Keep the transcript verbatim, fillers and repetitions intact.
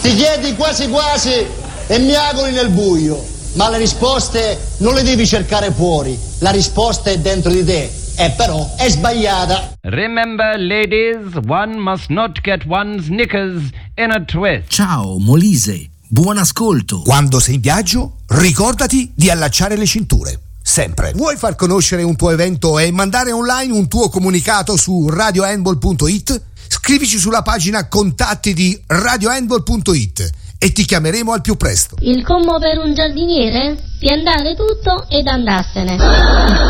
Ti chiedi quasi quasi e miagoli nel buio, ma le risposte non le devi cercare fuori, la risposta è dentro di te, e però è sbagliata. Remember, ladies, one must not get one's knickers in a twist. Ciao, Molise, buon ascolto. Quando sei in viaggio, ricordati di allacciare le cinture. Sempre. Vuoi far conoscere un tuo evento e mandare online un tuo comunicato su radio handball punto it? Scrivici sulla pagina contatti di radio handball punto it e ti chiameremo al più presto. Il commo per un giardiniere? Piantare tutto ed andarsene.